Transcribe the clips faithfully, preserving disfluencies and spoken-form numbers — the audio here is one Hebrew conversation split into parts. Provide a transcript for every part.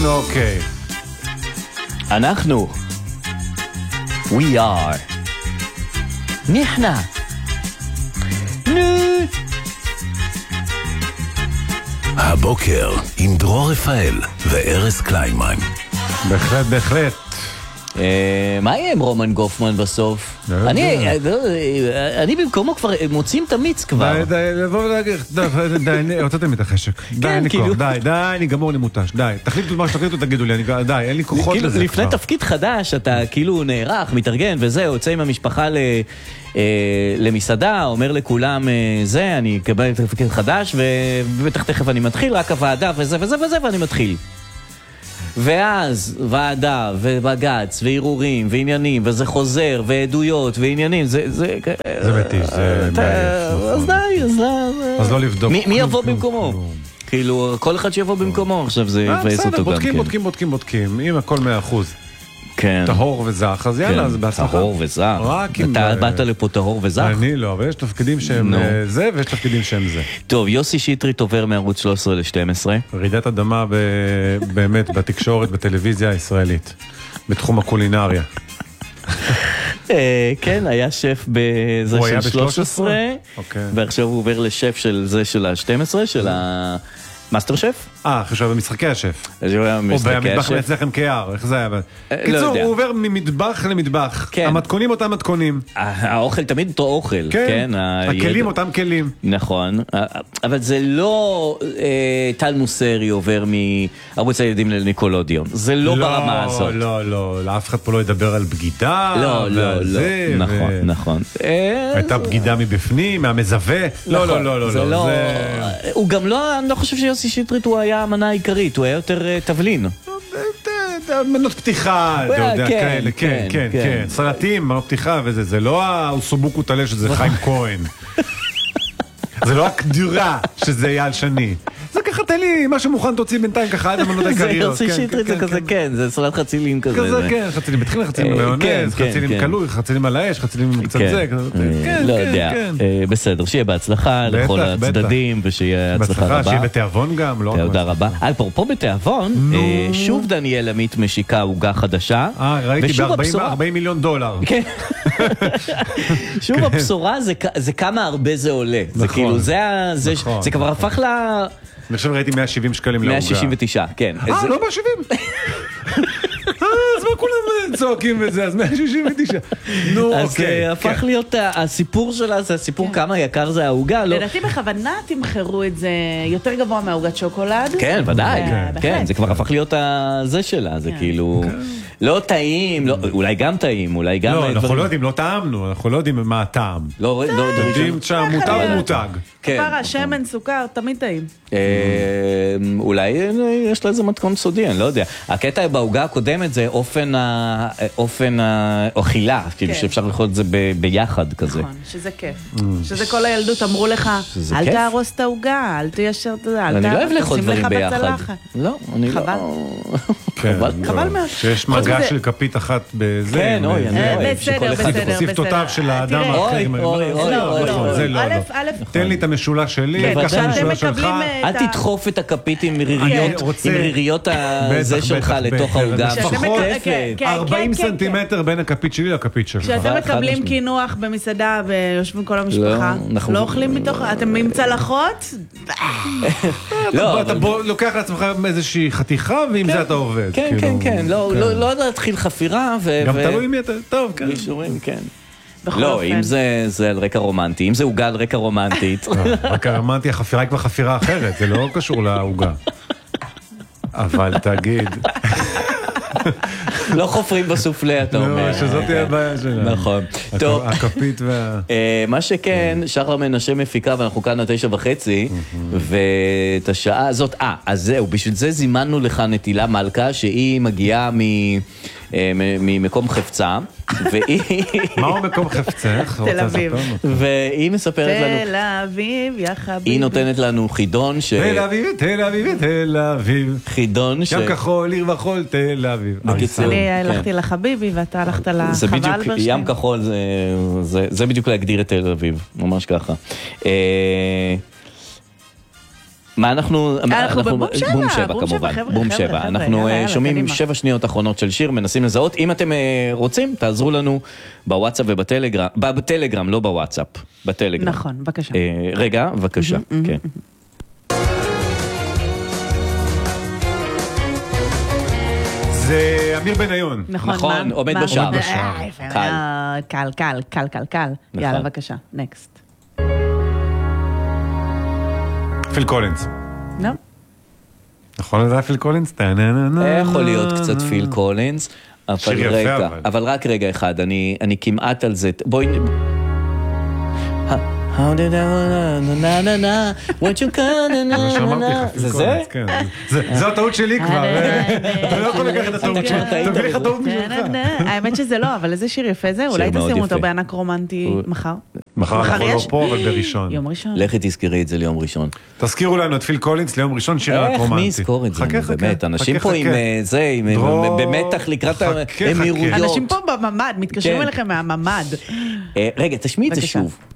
נו, אוקיי. אנחנו. We are. נחנה. נו. הבוקר עם דרור רפאל וארז קליינמן. בהחלט, בהחלט. מה יהיה עם רומן גופמן בסוף? אני במקומו כבר מוצאים את המיץ כבר. די, די, לבוא ולהגיד, די, הוצאתם את החשק. די, אין לי כוח, די, די, אני גמור, אני מוטש, די. תחליטו מה שתחליטו, תגידו לי, די, אין לי כוחות לזה כבר. לפני תפקיד חדש, אתה כאילו נערך, מתארגן וזה, יוצא עם המשפחה למסעדה, אומר לכולם, זה, אני אקבל את תפקיד חדש, ובטח תכף אני מתחיל, רק הוועדה וזה וזה וזה, ואני מתחיל. ואז ועדה ובגץ וערעורים ועניינים וזה חוזר ועדויות ועניינים זה זה זה מתיש, זה אז די, אז לא לבדוק. מי יבוא במקומו? כאילו כל אחד שיבוא במקומו עכשיו זה יבאס אותו גם. בודקים בודקים בודקים בודקים אם הכל מאה אחוז כן. טהור וזך, אז יאללה, זה בהצלחה. טהור וזך. אתה באת לפה טהור וזך? אני לא, אבל יש תפקידים שהם זה, ויש תפקידים שהם זה. טוב, יוסי שטרית עובר מערוץ שלוש עשרה ל-שתים עשרה. רעידת אדמה באמת בתקשורת, בטלוויזיה הישראלית, בתחום הקולינריה. כן, היה שף בזה של שלוש עשרה, ועכשיו הוא עובר לשף של זה של ה-שתים עשרה, של ה... מאסטר שף? אה, חשוב במשחקי השף. או במטבח מאצלכם קייר, איך זה היה? קיצור, הוא עובר ממטבח למטבח. המתכונים אותם מתכונים. האוכל תמיד אותו אוכל. כן, הכלים אותם כלים. נכון, אבל זה לא טל מוסרי עובר מערוץ הילדים לניקולודיון. זה לא ברמה הזאת. לא, לא, לאף אחד פה לא ידבר על בגידה. לא, לא, לא. נכון, נכון. הייתה בגידה מבפנים, מהמזווה. לא, לא, לא, לא. הוא גם לא, אני לא חושב שיוסי שטרית הוא היה המנה העיקרית, הוא היה יותר תבלין. מנות פתיחה, אתה יודע, כאלה, כן, כן, כן. סרטים, מנות פתיחה וזה, זה לא הסובוקו תלה שזה חיים כהן. זה לא הקדורה שזה אייל שני. זה ככה, תן לי משהו מוכן תוציא בינתיים ככה עד המנות העיקריות. זה יוסי שטרית, זה כזה, כן, זה סולת חצילים כזה. כזה, כן, חצילים בתחילה, חצילים מיונז, חצילים קלוי, חצילים על האש, חצילים קצת זה. כן, לא יודע, בסדר, שיהיה בהצלחה לכל הצדדים, ושיהיה הצלחה רבה. בהצלחה, שיהיה בתיאבון גם. תודה רבה. על פה בתיאבון, שוב דניאל עמית משיקה עוגה חדשה. אה, ראיתי ב-ארבעים מיליון דולר. כן. שוב הבשורה זה כמה הרבה זה עולה. זה כאילו, זה כבר הפך לה... אני חושב ראיתי מאה ושבעים שקלים להוגה. מאה שישים ותשע, כן. אה, לא מאה שבעים? אז מה כולם צועקים וזה, אז מאה שישים ותשע. נו, אוקיי. אז הפך להיות, הסיפור שלה זה הסיפור כמה יקר זה ההוגה. לדעתי בכוונה תמחרו את זה יותר גבוה מההוגת שוקולד. כן, ודאי. כן, זה כבר הפך להיות זה שלה, זה כאילו... לא טעים, אולי גם טעים, אולי גם... לא, אנחנו לא יודעים, לא טעמנו, אנחנו לא יודעים מה הטעם. לא, לא, יודעים שהמותג הוא מותג. כבר השמן, סוכר, תמיד טעים. אולי יש לה איזה מתכון סודי, אני לא יודע. הקטע בהוגה הקודמת זה אופן האכילה, כאילו שאפשר לאכול את זה ביחד כזה. נכון, שזה כיף. שזה כל הילדות אמרו לך, אל תהרוס את ההוגה, אל תיישר את זה, אני לא אוהב לאכול דברים ביחד. לא, אני לא... חבל. חבל מאוד. שיש מגע של כפית אחת בזה. כן, אוי, אני אוהב. בסדר, בסדר. שפתותיו של האדם האחר. אוי, אוי, אוי. זה לא, לא. תן לי את המשולש שלי, ככה המשולש שלך. אל תדחוף את הכפית עם ריריות הזה שלך לתוך ההוגה. לפחות ארבעים סנטימטר בין הכפית שלי לכפית שלך. כשאתם מקבלים כינוח במסעדה ויושבים כל המשפחה, לא אוכלים מתוך, אתם עם צלחות? אתה לוקח לעצמך איזושהי חתיכה ועם זה אתה עובד. כן, כן, כן. לא להתחיל חפירה. גם תלוי מי אתה, טוב, כן. אישורים, כן. לא, אם זה על רקע רומנטי, אם זה הוגה על רקע רומנטית. רקע רומנטי, החפירה היא כבר חפירה אחרת, זה לא קשור להוגה. אבל תגיד... לא חופרים בסופלה, אתה אומר. שזאת תהיה הבעיה שלנו. נכון. טוב. הכפית וה... מה שכן, שחר מנשה מפיקה, ואנחנו כאן התשע וחצי, ואת השעה הזאת, אה, אז זהו, בשביל זה זימנו לך נטילה מלכה, שהיא מגיעה ממקום חפצה, והיא... מהו מקום חפצך? תל אביב. והיא מספרת לנו... תל אביב, יא חביבי. היא נותנת לנו חידון ש... תל אביב, תל אביב, תל אביב. חידון ש... ים כחול, עיר וחול, תל אביב. אני הלכתי לחביבי ואתה הלכת לחבל ברשם. ים כחול זה בדיוק להגדיר את תל אביב, ממש ככה. מה אנחנו... אנחנו בבום שבע. בום שבע, בום כמובן. שבע, חבר'ה, בום חבר'ה, שבע. חבר'ה, אנחנו יאללה, אה, יאללה, שומעים קדימה. שבע שניות אחרונות של שיר, מנסים לזהות. אם אתם אה, רוצים, תעזרו לנו בוואטסאפ ובטלגרם. בטלגרם, לא בוואטסאפ. בטלגרם. נכון, בבקשה. אה, רגע, בבקשה. כן. זה אמיר בניון. נכון, נכון, מה- עומד מה- בשער. עומד בשער. אה, יפה קל. מאוד, קל, קל, קל, קל, קל. נכון. יאללה, בבקשה, נקסט. פיל קולינס. לא? נכון, זה היה פיל קולינס? טה-נה-נה-נה. יכול להיות קצת פיל קולינס, אבל שיר יפה, רגע, אבל. אבל רק רגע אחד, אני אני כמעט על זה. בואי... How did I wanna na na na what you gonna na מה na שאמרתי na לך, פיל זה זה? קולינס, כן. זה- זו הטעות שלי כבר. אתה לא יכול לקחת את הטעות אתה שלי. כבר טעית תביא לך בזה. טעות משלך. האמת שזה לא, אבל איזה שיר יפה זה, אולי מאוד תשימו אותו יפה. בענק רומנטי מחר. מחר מחר אנחנו לא יש? פה, אבל בראשון. יום ראשון. לכי תזכרי את זה ליום ראשון. תזכירו לנו את פיל קולינס ליום ראשון, שיר רק איך רומנטי. מי יזכור את זה? חכה, נו, חכה, באמת, אנשים חכה, פה עם חכה. אה, זה, עם- דרור, במתח לקראת חכה, חכה. האמירויות. אנשים פה בממד, מתקשרים כן. אליכם מהממד. אה, רגע, תשמיעי את זה בבקשה. שוב.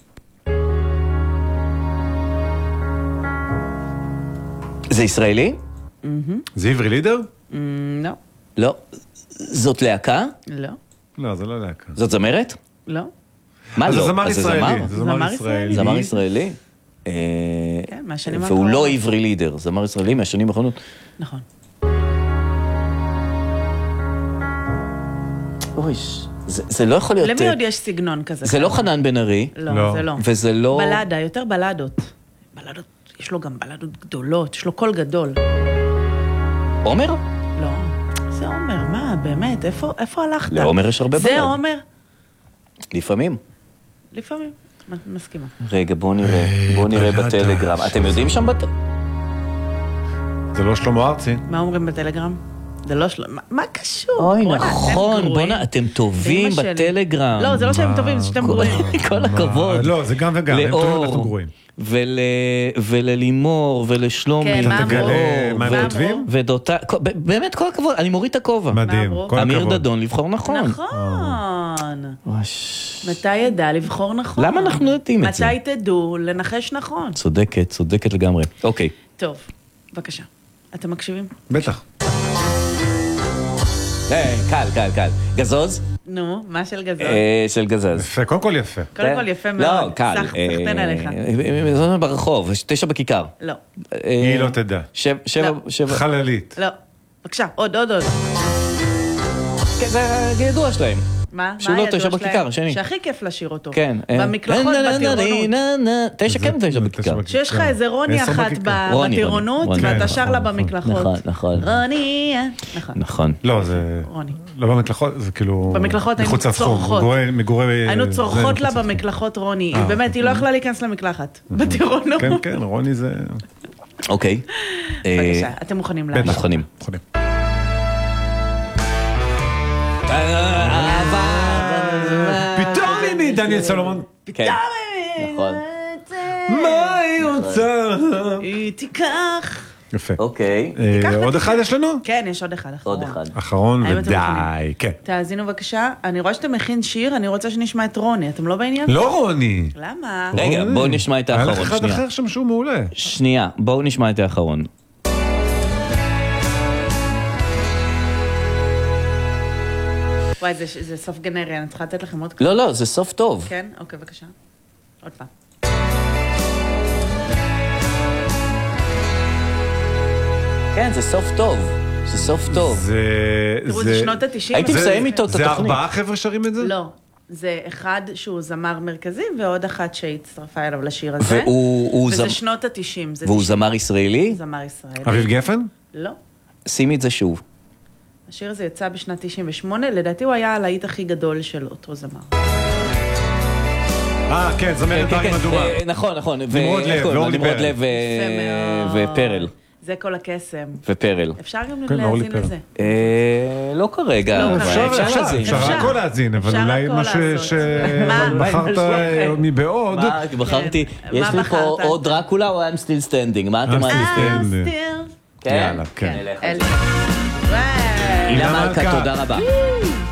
זה ישראלי? זה עברי לידר? Mm, לא, לא. זאת להקה? לא, לא, זה לא להקה. זאת זמרת? לא. מה אז לא? זה זמר אז ישראלי. זמר? זה זמר זמר ישראלי. זמר ישראלי? אה, כן, מהשנים והוא האחרונות. לא עברי לידר, זמר ישראלי מהשנים האחרונות. נכון. אוי, זה זה לא יכול להיות... למי אה, עוד יש סגנון כזה? זה לא חנן בן ארי, לא, לא. זה לא. וזה לא... בלדה, יותר בלדות. בלדות, יש לו גם בלדות גדולות, יש לו קול גדול. עומר? לא, זה עומר, מה, באמת, איפה, איפה הלכת? לעומר יש הרבה בלד. זה עומר? לפעמים. לפעמים, מ- מסכימה. רגע, בואו נראה, בואו נראה בלדה. בטלגרם. אתם יודעים שם בת... זה לא שלמה ארצי. מה אומרים בטלגרם? זה לא שלו, מה, מה קשור? אוי, בואנה, אתם נכון, גרועים. בואנה, אתם טובים אמא שלי. בטלגרם. לא, זה לא שהם מה? טובים, זה שאתם גרועים. כל הכבוד. לא, זה גם וגם, הם טובים, אנחנו לאור, גרועים. ול- וללימור, ולשלומי, כן, מה תגלה אמרו? מה הם מה כותבים? אמרו? ודותה, כל- באמת כל הכבוד, אני מוריד את הכובע. מדהים, אמרו? כל אמיר הכבוד. דדון לבחור נכון. נכון. וואש. מתי ידע לבחור נכון? למה אנחנו יודעים את זה? מתי תדעו לנחש נכון? צודקת, צודקת לגמרי. אוקיי. טוב, בבקשה. אתם מקשיבים? בטח. אה, קל, קל, קל. גזוז? נו, מה של גזון? אה, של גזז. יפה, קודם כל יפה. קודם כל יפה מאוד. לא, קל. סח- סחטיין אה, עליך. אה, זה ברחוב, יש תשע בכיכר. לא, אה, היא לא תדע. שבע, שבע, לא. שבע. חללית. לא. בבקשה, עוד, עוד, עוד. כן, זה ידוע שלהם. מה? שהוא מה לא הידוע תשע שלהם? בכיכר, השני. שהכי כיף לשיר אותו. כן. אה, במקלחות, נה, נה, נה, בטירונות. נה, נה, תשע כן תשע תשע בכיכר. בכיכר. שיש לך איזה רוני עשר אחת בכיכר. ב- רוני, בטירונות, רוני. ואתה כן, שר נכון, לה נכון. במקלחות. נכון, נכון. רוני, נכון. נכון. לא, זה... רוני. לא במקלחות, זה כאילו... במקלחות היינו מחוץ לתחום, צורחות. מגורי- מגורי... היינו זה, צורחות לה מחוץ לתחום. במקלחות רוני. אה, באמת, היא לא יכלה להיכנס למקלחת. בטירונות. כן, כן, רוני זה... אוקיי. אה, בבקשה, אתם מוכנים לה? בטח. מוכנים. מוכנים. פתאום היא דניאל סולומון. כן, נכון. מה היא רוצה? היא תיקח. יפה. אוקיי. אה, תיקח עוד אחד יש לנו? כן, יש עוד אחד אחרון. עוד אחד. אחרון האם אתם ודי. מוכנים? כן. תאזינו בבקשה, אני רואה שאתה מכין שיר, אני רוצה שנשמע את רוני, אתם לא בעניין? לא רוני. למה? רגע, רוני. בואו נשמע את האחרון, היה לך אחד שנייה. אחר שם שהוא מעולה. שנייה, בואו נשמע את האחרון. וואי, זה- זה סוף גנרי, אני צריכה לתת לכם עוד קצת. לא, לא, זה סוף טוב. כן? אוקיי, בבקשה. עוד פעם. כן, זה סוף טוב. זה סוף טוב. זה... תראו, זה שנות ה-תשעים. הייתי זה- מסיים איתו את זה התוכנית. ארבעה חבר'ה שרים את זה? לא. זה אחד שהוא זמר מרכזי, ועוד אחת שהצטרפה אליו לשיר הזה. והוא הוא וזה זמ- שנות התשעים. זה והוא תשעים. זמר ישראלי? זמר ישראלי. אביב גפן? לא. שימי את זה שוב. השיר הזה יצא בשנת תשעים ושמונה, לדעתי הוא היה הלהיט הכי גדול של אותו זמר. אה, כן, זמרת ברים אדומה. אה, נכון, נכון. ו- נמרוד לב, איך קוראים לה? ואורלי נמרוד פרל. לב ו- יפה מאוד. ופרל. זה כל הקסם. ופרל. אפשר גם כן, אורלי להאזין פרל. לזה. אה, לא כרגע. לא אבל כרגע. אפשר, אפשר, להאזין. אפשר אפשר. הכל להאזין, אבל אפשר אולי הכל מה ש- לעשות. מה? שבחרת מבעוד. מה, בחרתי, כן. יש מה לי פה בחרת? או דרקולה או I'm still standing, מה אתם I'm still מעדיפים? standing. סטיר. כן? יאללה, כן. נלך על אל- זה. וואי. הילה הילה מלכה, מלכה. תודה רבה.